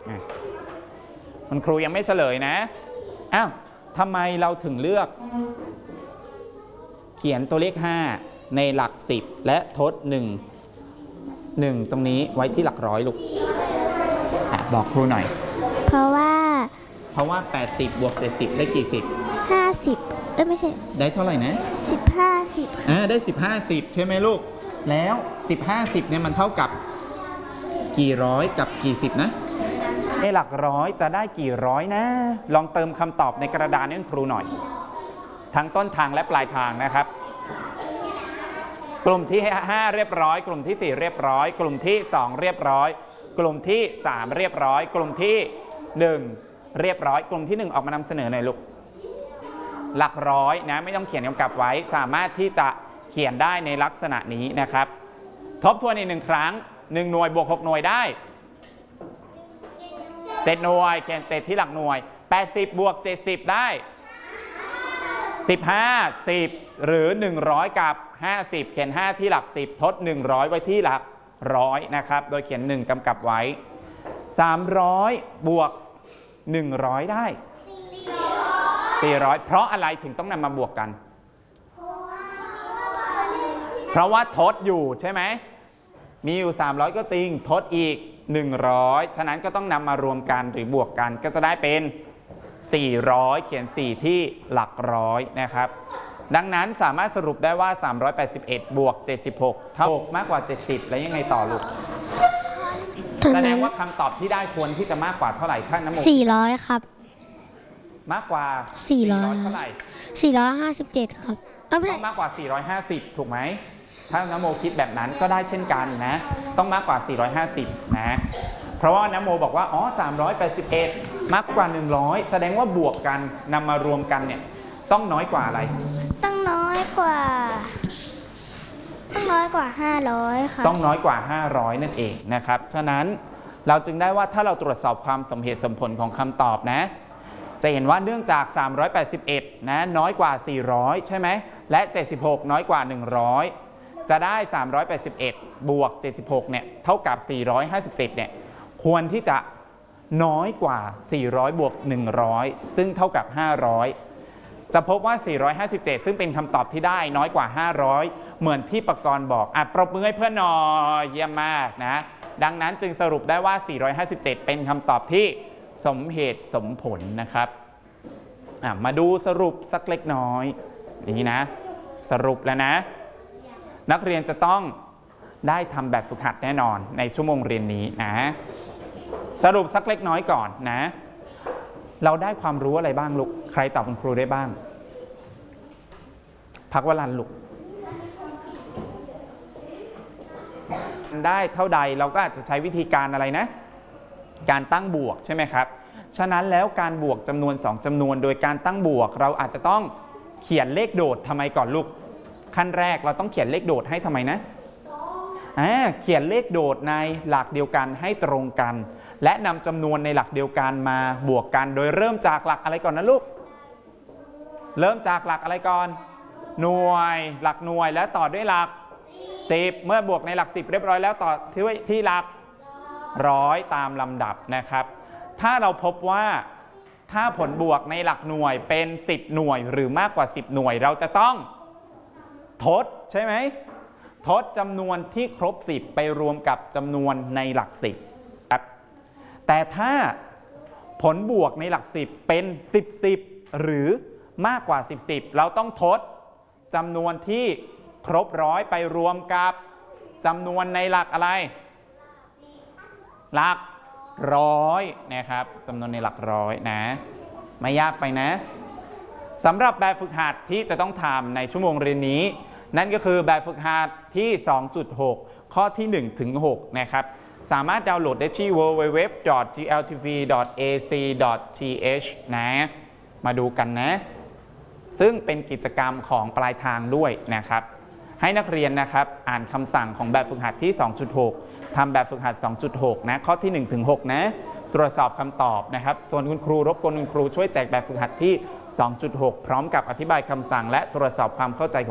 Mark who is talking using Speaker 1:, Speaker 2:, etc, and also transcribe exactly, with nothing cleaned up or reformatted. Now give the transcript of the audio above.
Speaker 1: คุณครูยังไม่เฉลยนะอ้าวทำไมเราถึงเลือกเขียนตัวเลขห้าในหลักสิบและทดหนึ่ง หนึ่งตรงนี้ไว้ที่หลักร้อยลูกบอกครูหน่อย
Speaker 2: เพราะว่า
Speaker 1: เพราะว่าแปดสิบบวกเจ็ดสิบได้กี่สิบ
Speaker 2: ห้าสิบเอ้ยไม่ใช่
Speaker 1: ได้เท่าไหร่นะ
Speaker 2: สิบห้าสิบ
Speaker 1: อ่าได้สิบห้าสิบใช่ไหมลูกแล้วสิบห้าสิบเนี่ยมันเท่ากับกี่ร้อยกับกี่สิบนะในหลักร้อยจะได้กี่ร้อยนะลองเติมคำตอบในกระดานให้ครูหน่อยทั้งต้นทางและปลายทางนะครับกลุ่มที่ห้าเรียบร้อยกลุ่มที่สี่เรียบร้อยกลุ่มที่สองเรียบร้อยกลุ่มที่สามเรียบร้อยกลุ่มที่หนึ่งเรียบร้อยกลุ่มที่หนึ่งออกมานำเสนอหน่อยลูกหลักร้อยนะไม่ต้องเขียนกำกับไว้สามารถที่จะเขียนได้ในลักษณะนี้นะครับทบทวนอีกหนึ่งครั้งหนึ่งหน่วยบวกหกหน่วยได้เจ็ดหน่วยเขียนเจ็ดที่หลักหน่วยแปดสิบบวกเจ็ดสิบได้สิบห้า สิบหรือหนึ่งร้อยกับห้าสิบเขียนห้าที่หลักสิบทดหนึ่งร้อยไว้ที่หลักร้อยนะครับโดยเขียนหนึ่งกำกับไว้สามร้อยบวกหนึ่งร้อยได้สี่ร้อยเพราะอะไรถึงต้องนำมาบวกกันเพราะว่าทดอยู่ใช่ไหมมีอยู่สามร้อยก็จริงทดอีกหนึ่งร้อยฉะนั้นก็ต้องนำมารวมกันหรือบวกกันก็จะได้เป็นสี่ร้อยเขียนสี่ที่หลักร้อยนะครับดังนั้นสามารถสรุปได้ว่าสามร้อยแปดสิบเอ็ดบวกเจ็ดสิบหกเท่ามากกว่าเจ็ดสิบแล้วยังไงต่อลูกแสดงว่าคำตอบที่ได้ควรที่จะมากกว่าเท่าไหร่ท่านน้ำมัน
Speaker 2: สี่ร้อยครับ
Speaker 1: มากกว่า
Speaker 2: สี่ร้อย
Speaker 1: เท่าไหร่
Speaker 2: สี่ร้อยห้าสิบเจ็ดครับ
Speaker 1: ต้องมากกว่าสี่ร้อยห้าสิบถูกไหมถ้าน้ำโมคิดแบบนั้นก็ได้เช่นกันนะต้องมากกว่าสี่ร้อยห้าสิบนะเพราะว่าน้ำโมบอกว่าอ๋อสามร้อยแปดสิบเอ็ดมากกว่าหนึ่งร้อยแสดงว่าบวกกันนำมารวมกันเนี่ยต้องน้อยกว่าอะไร
Speaker 2: ต้องน้อยกว่าต้องน้อยกว่าห้าร้อยค่ะ
Speaker 1: ต้องน้อยกว่าห้าร้อยนั่นเองนะครับฉะนั้นเราจึงได้ว่าถ้าเราตรวจสอบความสมเหตุสมผลของคำตอบนะจะเห็นว่าเนื่องจากสามร้อยแปดสิบเอ็ดนะน้อยกว่าสี่ร้อยใช่ไหมและเจ็ดสิบหกน้อยกว่าหนึ่งร้อยจะได้สามร้อยแปดสิบเอ็ดบวกเจ็ดสิบหกเนี่ยเท่ากับสี่ร้อยห้าสิบเจ็ดเนี่ยควรที่จะน้อยกว่าสี่ร้อยบวกหนึ่งร้อยซึ่งเท่ากับห้าร้อยจะพบว่าสี่ร้อยห้าสิบเจ็ดซึ่งเป็นคำตอบที่ได้น้อยกว่าห้าร้อยเหมือนที่ประกรณ์บอกอ่ะปรบมือให้เพื่อนหน่อยเยี่ยมมากนะดังนั้นจึงสรุปได้ว่าสี่ร้อยห้าสิบเจ็ดเป็นคำตอบที่สมเหตุสมผลนะครับอ่ะมาดูสรุปสักเล็กน้อยนี่นะสรุปแล้วนะนักเรียนจะต้องได้ทำแบบฝึกหัดแน่นอนในชั่วโมงเรียนนี้นะสรุปสักเล็กน้อยก่อนนะเราได้ความรู้อะไรบ้างลูกใครตอบคุณครูได้บ้างพักวลันลูกได้เท่าใดเราก็อาจจะใช้วิธีการอะไรนะการตั้งบวกใช่ไหมครับฉะนั้นแล้วการบวกจำนวนสองจำนวนโดยการตั้งบวกเราอาจจะต้องเขียนเลขโดดทำไมก่อนลูกขั้นแรกเราต้องเขียนเลขโดดให้ทำไมนะอ่าเขียนเลขโดดในหลักเดียวกันให้ตรงกันและนำจำนวนในหลักเดียวกันมาบวกกันโดยเริ่มจากหลักอะไรก่อนนะลูกเริ่มจากหลักอะไรก่อนหน่วยหลักหน่วยแล้วต่อด้วยหลักสิบเมื่อบวกในหลักสิบเรียบร้อยแล้วต่อที่ที่หลักร้อยตามลำดับนะครับถ้าเราพบว่าถ้าผลบวกในหลักหน่วยเป็นสิบหน่วยหรือมากกว่าสิบหน่วยเราจะต้องทดใช่ไหมทดจำนวนที่ครบสิบไปรวมกับจำนวนในหลักสิบครับแต่ถ้าผลบวกในหลักสิบเป็นสิบ สิบหรือมากกว่าสิบ สิบเราต้องทดจำนวนที่ครบร้อยไปรวมกับจำนวนในหลักอะไรหลักร้อยนะครับจำนวนในหลักร้อยนะไม่ยากไปนะสำหรับแบบฝึกหัดที่จะต้องทำในชั่วโมงเรียนนี้นั่นก็คือแบบฝึกหัดที่ สองจุดหก ข้อที่หนึ่งถึงหกนะครับสามารถดาวน์โหลดได้ที่ ดับเบิลยู ดับเบิลยู ดับเบิลยู ดอท จี แอล ที วี ดอท เอ ซี ดอท ที เอช นะมาดูกันนะซึ่งเป็นกิจกรรมของปลายทางด้วยนะครับให้นักเรียนนะครับอ่านคำสั่งของแบบฝึกหัดที่ สองจุดหก ทำแบบฝึกหัด สองจุดหก นะข้อที่หนึ่งถึงหกนะตรวจสอบคำตอบนะครับส่วนคุณครูรบกวนคุณครูช่วยแจกแบบฝึกหัดที่ สองจุดหก พร้อมกับอธิบายคำสั่งและตรวจสอบความเข้าใจของ